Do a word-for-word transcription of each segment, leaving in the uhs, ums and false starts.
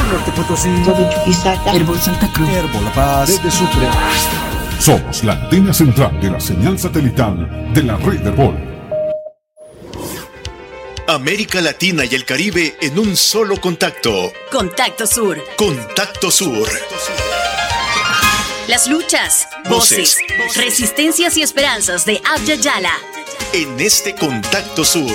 Norte Potosí, de Chuquisaca, Herbol Santa Cruz, Herbol La Paz, desde Sucre. Somos la antena central de la señal satelital de la red Herbol. América Latina y el Caribe en un solo contacto. Contacto Sur. Contacto Sur. Las luchas, voces, voces, resistencias y esperanzas de Abya Yala. En este Contacto Sur.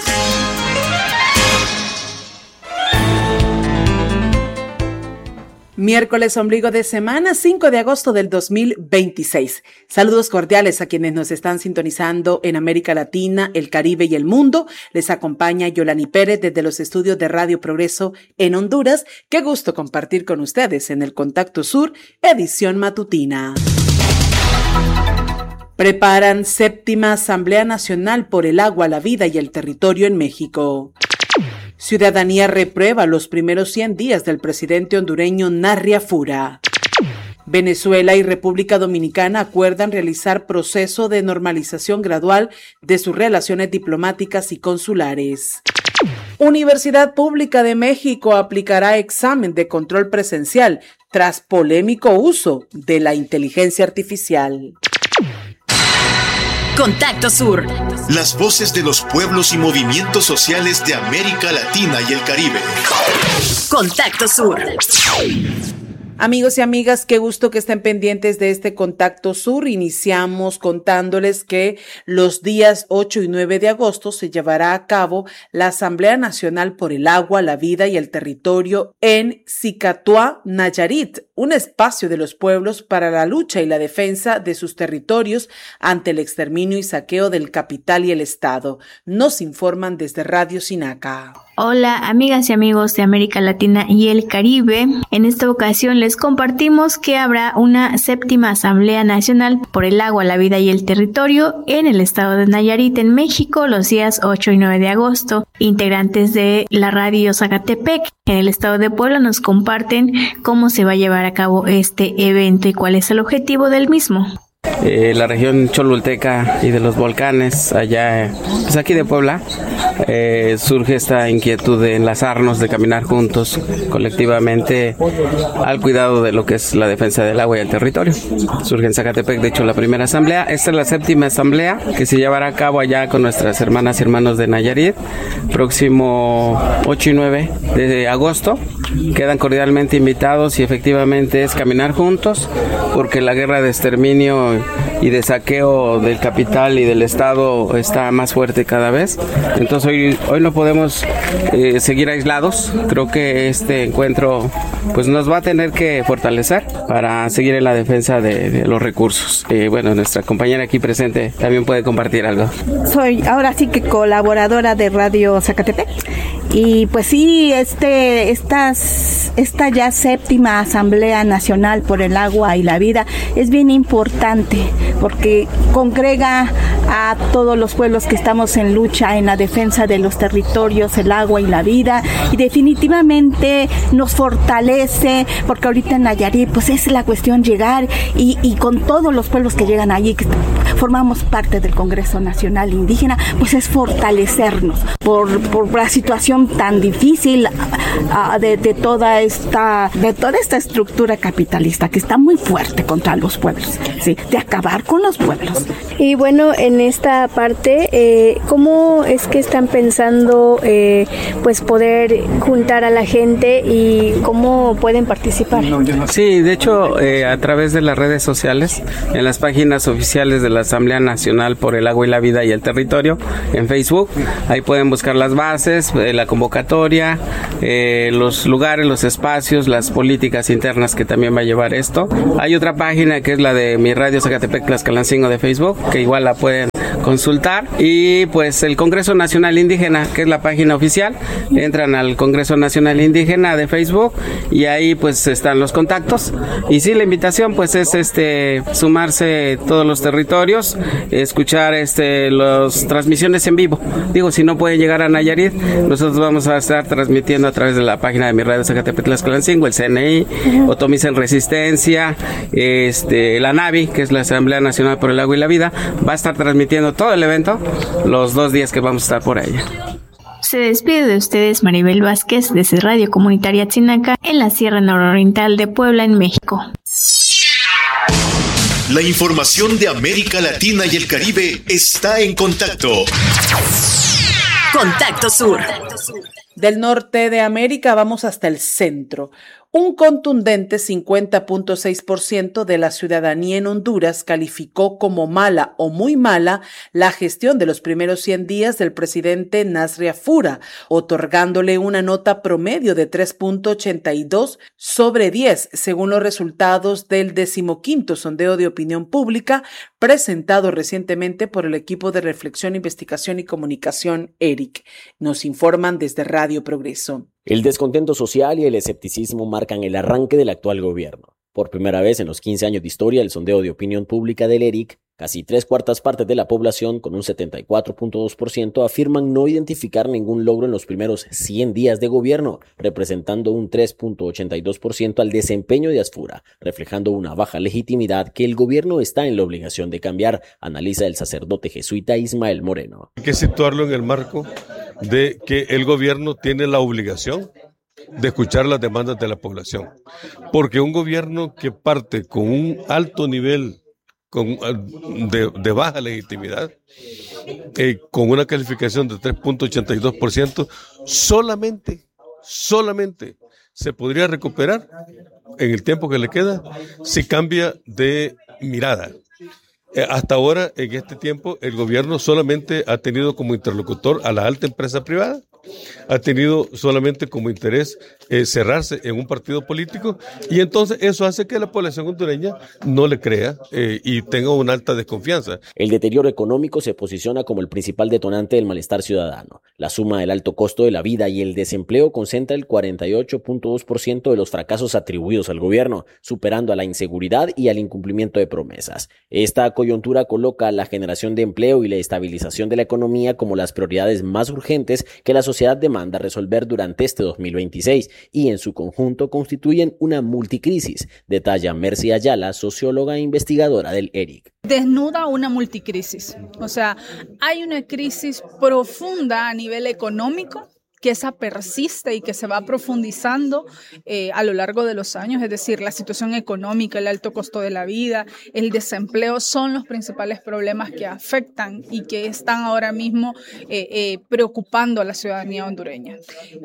Miércoles ombligo de semana, cinco de agosto del dos mil veintiséis. Saludos cordiales a quienes nos están sintonizando en América Latina, el Caribe y el mundo. Les acompaña Yolani Pérez desde los estudios de Radio Progreso en Honduras. Qué gusto compartir con ustedes en el Contacto Sur, edición matutina. Preparan séptima Asamblea Nacional por el Agua, la Vida y el Territorio en México. Ciudadanía reprueba los primeros cien días del presidente hondureño Narria Fura. Venezuela y República Dominicana acuerdan realizar proceso de normalización gradual de sus relaciones diplomáticas y consulares. Universidad Pública de México aplicará examen de control presencial tras polémico uso de la inteligencia artificial. Contacto Sur. Las voces de los pueblos y movimientos sociales de América Latina y el Caribe. Contacto Sur. Amigos y amigas, qué gusto que estén pendientes de este Contacto Sur. Iniciamos contándoles que los días ocho y nueve de agosto se llevará a cabo la Asamblea Nacional por el Agua, la Vida y el Territorio en Cicatua, Nayarit, un espacio de los pueblos para la lucha y la defensa de sus territorios ante el exterminio y saqueo del capital y el Estado. Nos informan desde Radio Sinaca. Hola amigas y amigos de América Latina y el Caribe. En esta ocasión les compartimos que habrá una séptima Asamblea Nacional por el Agua, la Vida y el Territorio en el estado de Nayarit, en México, los días ocho y nueve de agosto. Integrantes de la radio Zacatepec en el estado de Puebla nos comparten cómo se va a llevar a cabo este evento y cuál es el objetivo del mismo. Eh, la región cholulteca y de los volcanes, allá, pues aquí de Puebla, eh, surge esta inquietud de enlazarnos, de caminar juntos, colectivamente, al cuidado de lo que es la defensa del agua y el territorio. Surge en Zacatepec, de hecho, la primera asamblea. Esta es la séptima asamblea que se llevará a cabo allá con nuestras hermanas y hermanos de Nayarit, próximo ocho y nueve de agosto. Quedan cordialmente invitados y efectivamente es caminar juntos, porque la guerra de exterminio y de saqueo del capital y del Estado está más fuerte cada vez. Entonces hoy, hoy no podemos eh, seguir aislados. Creo que este encuentro pues nos va a tener que fortalecer para seguir en la defensa de, de los recursos. Eh, bueno, nuestra compañera aquí presente también puede compartir algo. Soy ahora sí que colaboradora de Radio Zacatepec. Y pues sí, este, estas, esta ya séptima Asamblea Nacional por el Agua y la Vida es bien importante porque congrega a todos los pueblos que estamos en lucha en la defensa de los territorios, el agua y la vida, y definitivamente nos fortalece porque ahorita en Nayarit pues es la cuestión llegar y, y con todos los pueblos que llegan allí, que formamos parte del Congreso Nacional Indígena, pues es fortalecernos por, por la situación tan difícil uh, de, de toda esta de toda esta estructura capitalista que está muy fuerte contra los pueblos, ¿sí? De acabar con los pueblos. Y bueno, en esta parte, eh, ¿cómo es que están pensando eh, pues poder juntar a la gente y cómo pueden participar? Sí, de hecho, eh, a través de las redes sociales, en las páginas oficiales de la Asamblea Nacional por el Agua y la Vida y el Territorio, en Facebook, ahí pueden buscar las bases, eh, la convocatoria, eh, los lugares, los espacios, las políticas internas que también va a llevar esto. Hay otra página que es la de Mi Radio Zacatepec Tlaxcalancingo de Facebook, que igual la pueden consultar, y pues el Congreso Nacional Indígena, que es la página oficial, entran al Congreso Nacional Indígena de Facebook y ahí pues están los contactos, y sí, la invitación pues es este sumarse todos los territorios, escuchar este las transmisiones en vivo. Digo, si no pueden llegar a Nayarit, nosotros vamos a estar transmitiendo a través de la página de Mi Radio Zacatepec Tlaxcalancingo, el C N I, Otomisa en Resistencia, este la NAVI, que es la Asamblea Nacional por el Agua y la Vida, va a estar transmitiendo todo el evento los dos días que vamos a estar por ella. Se despide de ustedes Maribel Vázquez desde Radio Comunitaria Tzinaca en la Sierra Nororiental de Puebla, en México. La información de América Latina y el Caribe está en Contacto. Contacto Sur. Del norte de América vamos hasta el centro. Un contundente cincuenta punto seis por ciento de la ciudadanía en Honduras calificó como mala o muy mala la gestión de los primeros cien días del presidente Nasria Fura, otorgándole una nota promedio de tres punto ochenta y dos sobre diez, según los resultados del decimoquinto sondeo de opinión pública presentado recientemente por el equipo de Reflexión, Investigación y Comunicación E R I C. Nos informan desde Radio Progreso. El descontento social y el escepticismo marcan el arranque del actual gobierno. Por primera vez en los quince años de historia, el sondeo de opinión pública del E R I C, casi tres cuartas partes de la población, con un setenta y cuatro punto dos por ciento, afirman no identificar ningún logro en los primeros cien días de gobierno, representando un tres punto ochenta y dos por ciento al desempeño de Asfura, reflejando una baja legitimidad que el gobierno está en la obligación de cambiar, analiza el sacerdote jesuita Ismael Moreno. Hay que situarlo en el marco de que el gobierno tiene la obligación de escuchar las demandas de la población, porque un gobierno que parte con un alto nivel con, de, de baja legitimidad, eh, con una calificación de tres punto ochenta y dos por ciento, solamente, solamente se podría recuperar en el tiempo que le queda si cambia de mirada. Eh, hasta ahora, en este tiempo, el gobierno solamente ha tenido como interlocutor a la alta empresa privada, ha tenido solamente como interés eh, cerrarse en un partido político, y entonces eso hace que la población hondureña no le crea eh, y tenga una alta desconfianza. El deterioro económico se posiciona como el principal detonante del malestar ciudadano. La suma del alto costo de la vida y el desempleo concentra el cuarenta y ocho punto dos por ciento de los fracasos atribuidos al gobierno, superando a la inseguridad y al incumplimiento de promesas. Esta coyuntura coloca la generación de empleo y la estabilización de la economía como las prioridades más urgentes que la sociedad demanda resolver durante este dos mil veintiséis, y en su conjunto constituyen una multicrisis, detalla Mercy Ayala, socióloga e investigadora del E R I C. Desnuda una multicrisis, o sea, hay una crisis profunda a nivel económico, que esa persiste y que se va profundizando eh, a lo largo de los años, es decir, la situación económica, el alto costo de la vida, el desempleo son los principales problemas que afectan y que están ahora mismo eh, eh, preocupando a la ciudadanía hondureña.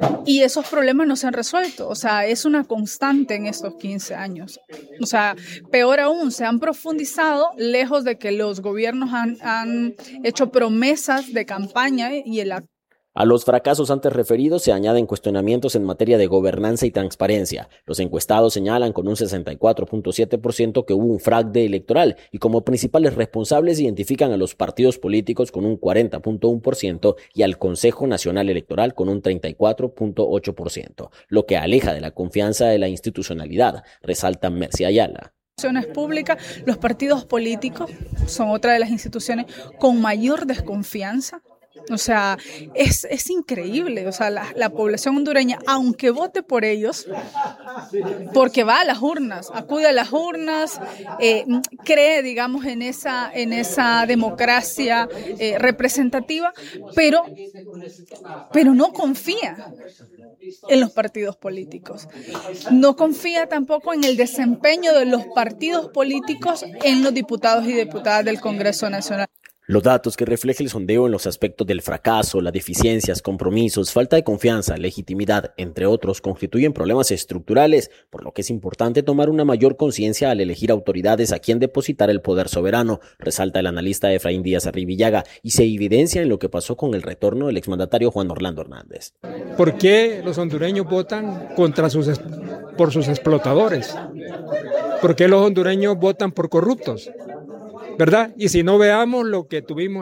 Y esos problemas no se han resuelto, o sea, es una constante en estos quince años. O sea, peor aún, se han profundizado lejos de que los gobiernos han, han hecho promesas de campaña y el A los fracasos antes referidos se añaden cuestionamientos en materia de gobernanza y transparencia. Los encuestados señalan con un sesenta y cuatro punto siete por ciento que hubo un fraude electoral, y como principales responsables identifican a los partidos políticos con un cuarenta punto uno por ciento y al Consejo Nacional Electoral con un treinta y cuatro punto ocho por ciento, lo que aleja de la confianza de la institucionalidad, resalta Mercy Ayala. Públicas, los partidos políticos son otra de las instituciones con mayor desconfianza. O sea, es, es increíble, o sea, la, la población hondureña, aunque vote por ellos, porque va a las urnas, acude a las urnas, eh, cree, digamos, en esa, en esa democracia eh, representativa, pero, pero no confía en los partidos políticos. No confía tampoco en el desempeño de los partidos políticos en los diputados y diputadas del Congreso Nacional. Los datos que refleja el sondeo en los aspectos del fracaso, las deficiencias, compromisos, falta de confianza, legitimidad, entre otros, constituyen problemas estructurales, por lo que es importante tomar una mayor conciencia al elegir autoridades a quien depositar el poder soberano, resalta el analista Efraín Díaz Arribillaga, y se evidencia en lo que pasó con el retorno del exmandatario Juan Orlando Hernández. ¿Por qué los hondureños votan contra sus, por sus explotadores? ¿Por qué los hondureños votan por corruptos? ¿Verdad? Y si no, veamos lo que tuvimos